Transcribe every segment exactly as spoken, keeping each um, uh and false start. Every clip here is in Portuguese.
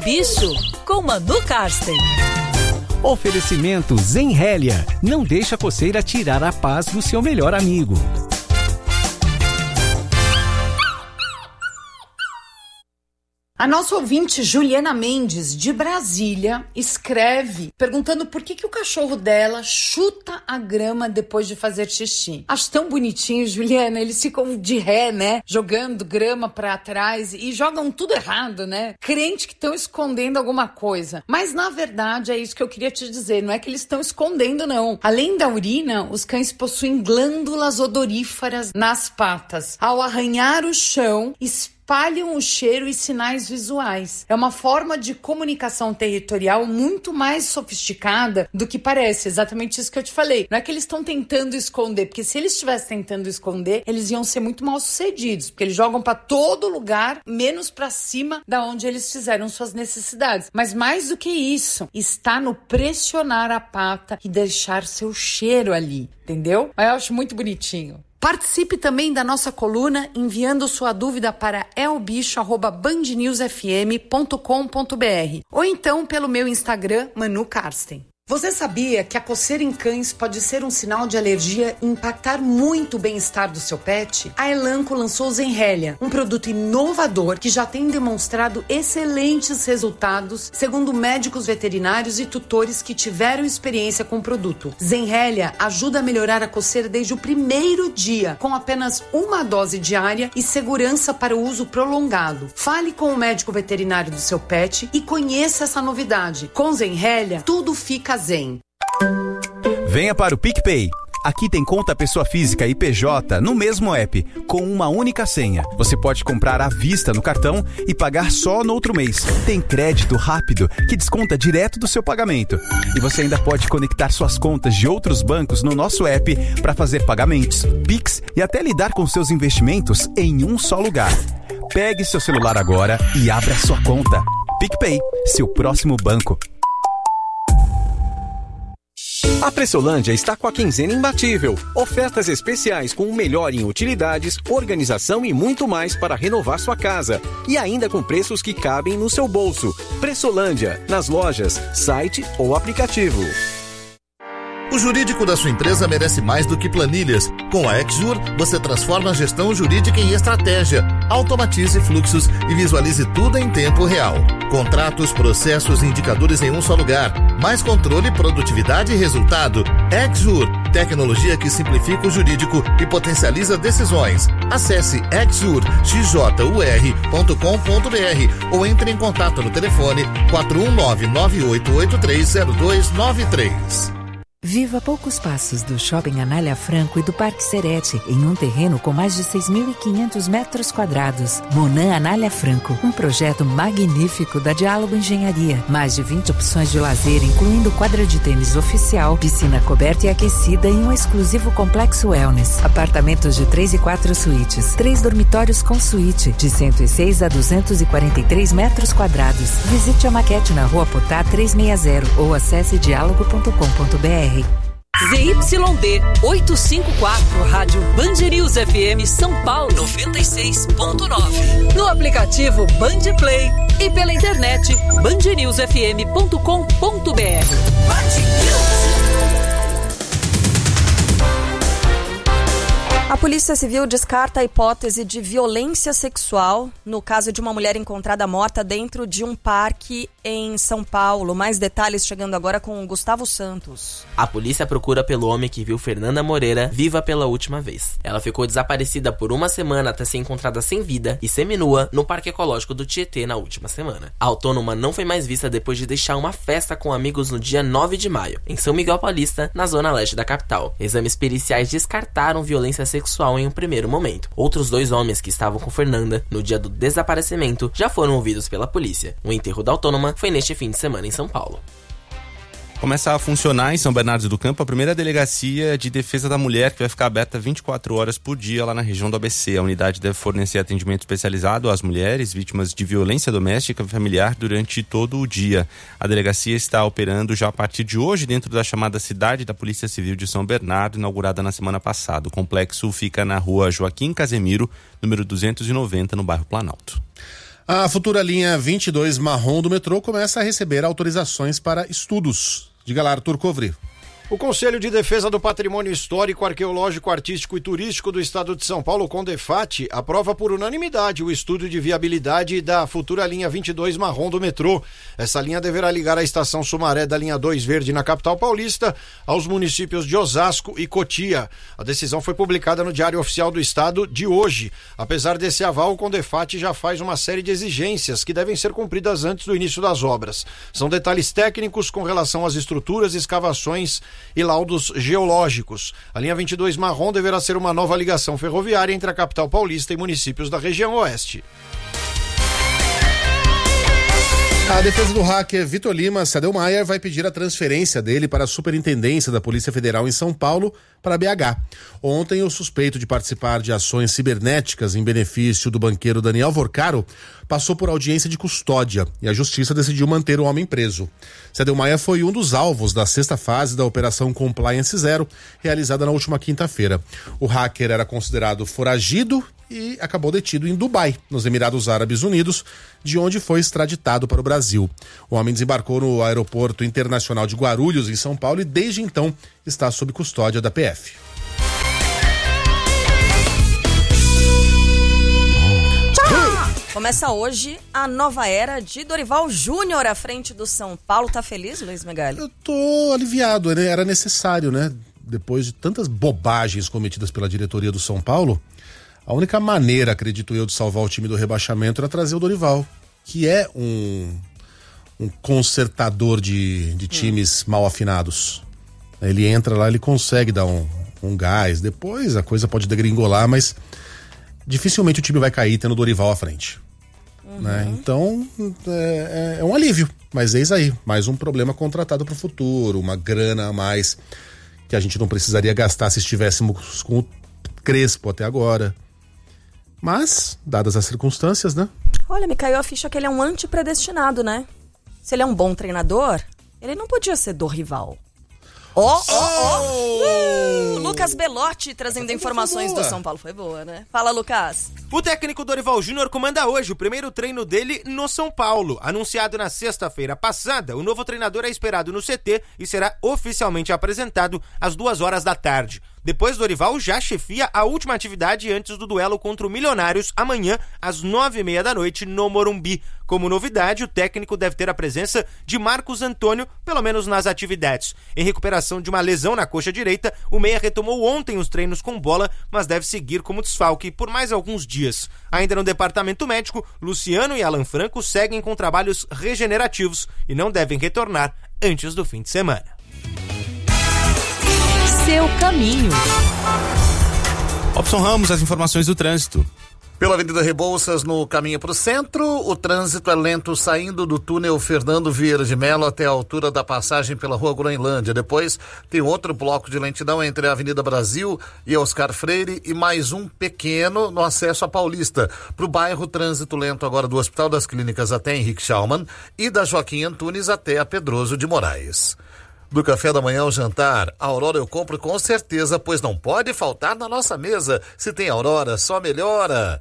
Bicho, com Manu Karsten. Oferecimento Zenhélia. Não deixa a coceira tirar a paz do seu melhor amigo. A nossa ouvinte Juliana Mendes, de Brasília, escreve perguntando por que, que o cachorro dela chuta a grama depois de fazer xixi. Acho tão bonitinho, Juliana, eles ficam de ré, né? Jogando grama pra trás e jogam tudo errado, né? Crente que estão escondendo alguma coisa. Mas, na verdade, é isso que eu queria te dizer. Não é que eles estão escondendo, não. Além da urina, os cães possuem glândulas odoríferas nas patas. Ao arranhar o chão, espalham o cheiro e sinais visuais. É uma forma de comunicação territorial muito mais sofisticada do que parece. Exatamente isso que eu te falei. Não é que eles estão tentando esconder, porque se eles estivessem tentando esconder, eles iam ser muito mal sucedidos, porque eles jogam para todo lugar, menos para cima da onde eles fizeram suas necessidades. Mas mais do que isso, está no pressionar a pata e deixar seu cheiro ali, entendeu? Mas eu acho muito bonitinho. Participe também da nossa coluna enviando sua dúvida para elbicho arroba band news f m ponto com ponto b r ou então pelo meu Instagram, Manu Karsten. Você sabia que a coceira em cães pode ser um sinal de alergia e impactar muito o bem-estar do seu pet? A Elanco lançou o Zenhélia, um produto inovador que já tem demonstrado excelentes resultados, segundo médicos veterinários e tutores que tiveram experiência com o produto. Zenhélia ajuda a melhorar a coceira desde o primeiro dia, com apenas uma dose diária e segurança para o uso prolongado. Fale com o médico veterinário do seu pet e conheça essa novidade. Com Zenhélia, tudo fica zen. Venha para o PicPay. Aqui tem conta pessoa física e P J no mesmo app, com uma única senha. Você pode comprar à vista no cartão e pagar só no outro mês. Tem crédito rápido que desconta direto do seu pagamento. E você ainda pode conectar suas contas de outros bancos no nosso app para fazer pagamentos, Pix e até lidar com seus investimentos em um só lugar. Pegue seu celular agora e abra sua conta. PicPay, seu próximo banco. A Pressolândia está com a quinzena imbatível. Ofertas especiais com o melhor em utilidades, organização e muito mais para renovar sua casa. E ainda com preços que cabem no seu bolso. Pressolândia, nas lojas, site ou aplicativo. O jurídico da sua empresa merece mais do que planilhas. Com a Exjur, você transforma a gestão jurídica em estratégia. Automatize fluxos e visualize tudo em tempo real. Contratos, processos e indicadores em um só lugar. Mais controle, produtividade e resultado. Exjur, tecnologia que simplifica o jurídico e potencializa decisões. Acesse exjur x j u r ponto com ponto b r ou entre em contato no telefone quatro um nove, nove oito oito três zero dois nove três. Viva a poucos passos do Shopping Anália Franco e do Parque Serete, em um terreno com mais de seis mil e quinhentos metros quadrados. Monan Anália Franco, um projeto magnífico da Diálogo Engenharia. Mais de vinte opções de lazer, incluindo quadra de tênis oficial, piscina coberta e aquecida e um exclusivo complexo wellness. Apartamentos de três e quatro suítes, três dormitórios com suíte, de cento e seis a duzentos e quarenta e três metros quadrados. Visite a maquete na Rua Potá trezentos e sessenta ou acesse diálogo ponto com ponto b r. Z Y D oitocentos e cinquenta e quatro, Rádio Band News F M São Paulo noventa e seis ponto nove. No aplicativo Band Play e pela internet band news f m ponto com ponto b r. A Polícia Civil descarta a hipótese de violência sexual no caso de uma mulher encontrada morta dentro de um parque em São Paulo. Mais detalhes chegando agora com o Gustavo Santos. A polícia procura pelo homem que viu Fernanda Moreira viva pela última vez. Ela ficou desaparecida por uma semana até ser encontrada sem vida e seminua no Parque Ecológico do Tietê na última semana. A autônoma não foi mais vista depois de deixar uma festa com amigos no dia nove de maio, em São Miguel Paulista, na zona leste da capital. Exames periciais descartaram violência sexual em um primeiro momento. Outros dois homens que estavam com Fernanda no dia do desaparecimento já foram ouvidos pela polícia. O enterro da autônoma foi neste fim de semana em São Paulo. Começa a funcionar em São Bernardo do Campo a primeira delegacia de defesa da mulher, que vai ficar aberta vinte e quatro horas por dia lá na região do A B C. A unidade deve fornecer atendimento especializado às mulheres vítimas de violência doméstica e familiar durante todo o dia. A delegacia está operando já a partir de hoje dentro da chamada Cidade da Polícia Civil de São Bernardo, inaugurada na semana passada. O complexo fica na rua Joaquim Casemiro, número duzentos e noventa, no bairro Planalto. A futura linha vinte e dois marrom do metrô começa a receber autorizações para estudos. Diga lá, Arthur Covri. O Conselho de Defesa do Patrimônio Histórico, Arqueológico, Artístico e Turístico do Estado de São Paulo, CONDEFAT, aprova por unanimidade o estudo de viabilidade da futura linha vinte e dois marrom do metrô. Essa linha deverá ligar a estação Sumaré da linha dois verde na capital paulista aos municípios de Osasco e Cotia. A decisão foi publicada no Diário Oficial do Estado de hoje. Apesar desse aval, o CONDEFAT já faz uma série de exigências que devem ser cumpridas antes do início das obras. São detalhes técnicos com relação às estruturas, escavações e laudos geológicos. A linha vinte e dois marrom deverá ser uma nova ligação ferroviária entre a capital paulista e municípios da região oeste. A defesa do hacker Vitor Lima Sadelmayer vai pedir a transferência dele para a Superintendência da Polícia Federal em São Paulo para B H. Ontem, o suspeito de participar de ações cibernéticas em benefício do banqueiro Daniel Vorcaro passou por audiência de custódia e a Justiça decidiu manter o homem preso. Sadelmayer foi um dos alvos da sexta fase da Operação Compliance Zero, realizada na última quinta-feira. O hacker era considerado foragido e acabou detido em Dubai, nos Emirados Árabes Unidos, de onde foi extraditado para o Brasil. O homem desembarcou no Aeroporto Internacional de Guarulhos, em São Paulo, e desde então está sob custódia da P F. Começa hoje a nova era de Dorival Júnior à frente do São Paulo. Tá feliz, Luiz Megali? Eu tô aliviado, né? Era necessário, né? Depois de tantas bobagens cometidas pela diretoria do São Paulo, a única maneira, acredito eu, de salvar o time do rebaixamento era trazer o Dorival, que é um, um consertador de, de times hum. mal afinados. Ele entra lá, ele consegue dar um, um gás. Depois a coisa pode degringolar, mas dificilmente o time vai cair tendo o Dorival à frente. Uhum. Né? Então, é, é um alívio. Mas eis aí, mais um problema contratado para o futuro, uma grana a mais que a gente não precisaria gastar se estivéssemos com o Crespo até agora. Mas, dadas as circunstâncias, né? Olha, me caiu a ficha que ele é um antipredestinado, né? Se ele é um bom treinador, ele não podia ser Dorival. Ó, ó, ó! Lucas Belotti trazendo informações do São Paulo. Foi boa, né? Fala, Lucas. O técnico Dorival Júnior comanda hoje o primeiro treino dele no São Paulo. Anunciado na sexta-feira passada, o novo treinador é esperado no C T e será oficialmente apresentado às duas horas da tarde. Depois, Dorival já chefia a última atividade antes do duelo contra o Milionários, amanhã, às nove e meia da noite, no Morumbi. Como novidade, o técnico deve ter a presença de Marcos Antônio, pelo menos nas atividades. Em recuperação de uma lesão na coxa direita, o meia retomou ontem os treinos com bola, mas deve seguir como desfalque por mais alguns dias. Ainda no departamento médico, Luciano e Alan Franco seguem com trabalhos regenerativos e não devem retornar antes do fim de semana. Seu caminho. Robson Ramos, as informações do trânsito. Pela Avenida Rebouças, no caminho para o centro, o trânsito é lento saindo do túnel Fernando Vieira de Mello até a altura da passagem pela Rua Groenlândia. Depois tem outro bloco de lentidão entre a Avenida Brasil e Oscar Freire e mais um pequeno no acesso à Paulista. Para o bairro, trânsito lento agora do Hospital das Clínicas até Henrique Schaumann e da Joaquim Antunes até a Pedroso de Moraes. Do café da manhã ao jantar, a Aurora eu compro com certeza, pois não pode faltar na nossa mesa. Se tem Aurora, só melhora.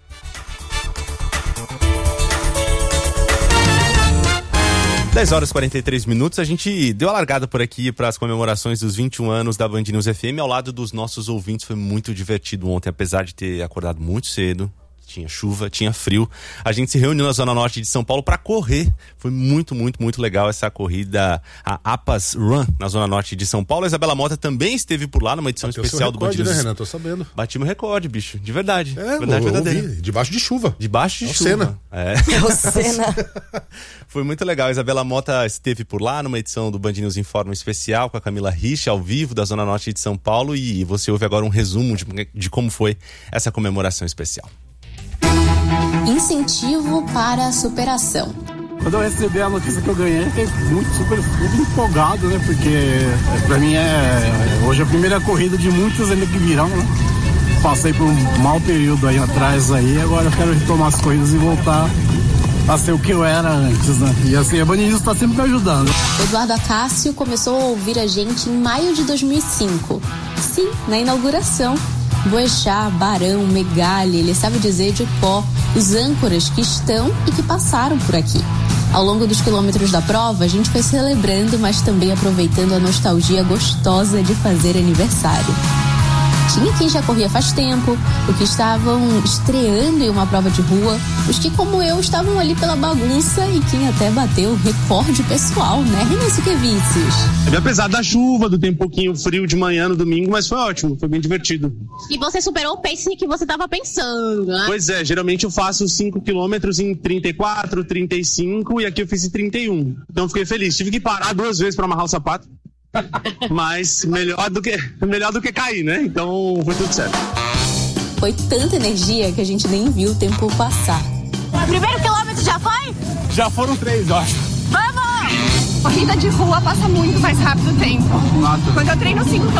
dez horas e quarenta e três minutos, a gente deu a largada por aqui para as comemorações dos vinte e um anos da Band News F M ao lado dos nossos ouvintes. Foi muito divertido ontem, apesar de ter acordado muito cedo. Tinha chuva, tinha frio. A gente se reuniu na Zona Norte de São Paulo para correr. Foi muito, muito, muito legal essa corrida, a APAS Run, na Zona Norte de São Paulo. A Isabela Mota também esteve por lá numa edição Bateu especial do Band News. Né, Renan? Tô sabendo. Batimos recorde, bicho. De verdade. É, verdade eu, verdadeira. Eu Debaixo de chuva. Debaixo de é chuva. Senna. É. É o Senna. Foi muito legal. A Isabela Mota esteve por lá numa edição do Band News Informa especial com a Camila Rich, ao vivo, da Zona Norte de São Paulo. E você ouve agora um resumo de, de como foi essa comemoração especial. Incentivo para a superação. Quando eu recebi a notícia que eu ganhei, fiquei muito, super, super empolgado, né? Porque pra mim é hoje a primeira corrida de muitas ainda que virão, né? Passei por um mau período aí atrás aí, agora eu quero retomar as coisas e voltar a ser o que eu era antes, né? E assim, a Band News está sempre me ajudando. Eduardo Acácio começou a ouvir a gente em maio de dois mil e cinco. Sim, na inauguração. Boechat, Barão, Megali, ele sabe dizer de cor os âncoras que estão e que passaram por aqui. Ao longo dos quilômetros da prova, a gente foi celebrando, mas também aproveitando a nostalgia gostosa de fazer aniversário. Tinha quem já corria faz tempo, os que estavam estreando em uma prova de rua, os que, como eu, estavam ali pela bagunça e quem até bateu recorde pessoal, né, Renan Suquevicius? Apesar da chuva, do tempo um pouquinho frio de manhã no domingo, mas foi ótimo, foi bem divertido. E você superou o pace que você estava pensando, né? Pois é, geralmente eu faço cinco quilômetros em trinta e quatro, trinta e cinco e aqui eu fiz em trinta e um. Então fiquei feliz. Tive que parar duas vezes para amarrar o sapato. Mas melhor do que melhor do que cair, né? Então foi tudo certo. Foi tanta energia que a gente nem viu o tempo passar. O primeiro quilômetro já foi? Já foram três, eu acho. Vamos! Corrida de rua passa muito mais rápido o tempo. Quando eu treino cinco